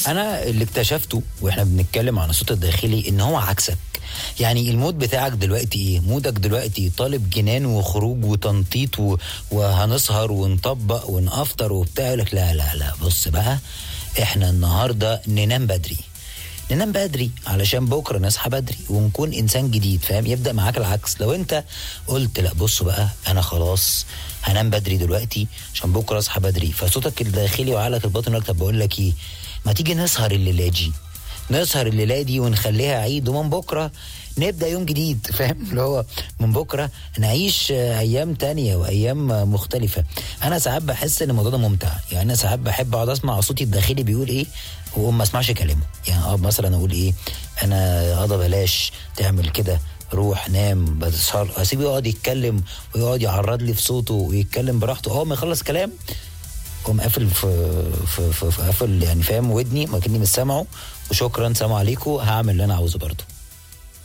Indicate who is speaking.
Speaker 1: انا اللي اكتشفته واحنا بنتكلم عن الصوت الداخلي ان هو عكسك. يعني المود بتاعك دلوقتي ايه؟ مودك دلوقتي طالب جنان وخروج وتنطيط وهنسهر ونطبق ونفطر وبتاع. يقولك لا لا لا، بص بقى، احنا النهارده ننام بدري، ننام بدري علشان بكره نصحى بدري ونكون انسان جديد. فاهم؟ يبدا معاك العكس. لو انت قلت لا بصوا بقى، انا خلاص هنام بدري دلوقتي عشان بكره اصحى بدري، فصوتك الداخلي وعقلك الباطن يقول طب بقول لك ايه، ما تيجي نسهر الليله دي، نسهر الليله دي ونخليها عيد، ومن بكره نبدا يوم جديد. فاهم؟ اللي هو من بكره نعيش ايام تانية وايام مختلفه. انا ساعات بحس ان الموضوع ده ممتع. يعني انا ساعات بحب اقعد اسمع صوتي الداخلي بيقول ايه وما ما اسمعش كلامه. يعني اقعد مثلا اقول ايه، انا بلاش تعمل كده، روح نام، بتسهر، اسيبه يقعد يتكلم ويقعد يعرض لي في صوته ويتكلم براحته. اول ما يخلص كلام قوم قافل في قافل، يعني فاهم، ودني ما كني مش سامعه، وشكرا سلام عليكم، هعمل اللي انا عاوزه برضه.